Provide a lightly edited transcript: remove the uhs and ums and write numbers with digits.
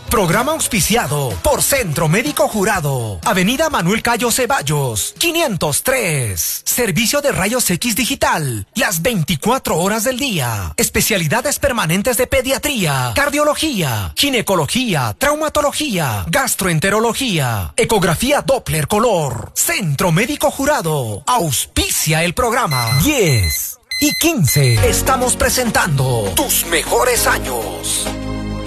Programa auspiciado por Centro Médico Jurado. Avenida Manuel Cayo Ceballos, 503. Servicio de rayos X digital, las 24 horas del día. Especialidades permanentes de pediatría, cardiología, ginecología, traumatología, gastroenterología, ecografía Doppler color. Centro Médico Jurado. Auspicia el programa. 10 y 15. Estamos presentando tus mejores años.